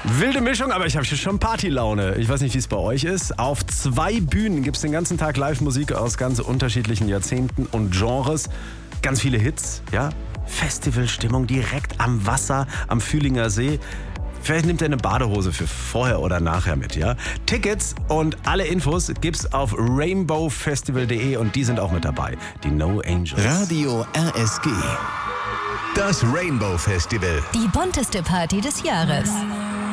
Wilde Mischung, aber ich habe hier schon Partylaune. Ich weiß nicht, wie es bei euch ist. Auf 2 Bühnen gibt es den ganzen Tag Live-Musik aus ganz unterschiedlichen Jahrzehnten und Genres. Ganz viele Hits, ja. Festivalstimmung direkt am Wasser, am Fühlinger See. Vielleicht nimmt ihr eine Badehose für vorher oder nachher mit, ja? Tickets und alle Infos gibt's auf rainbowfestival.de und die sind auch mit dabei. Die No Angels. Radio RSG. Das Rainbow Festival. Die bunteste Party des Jahres.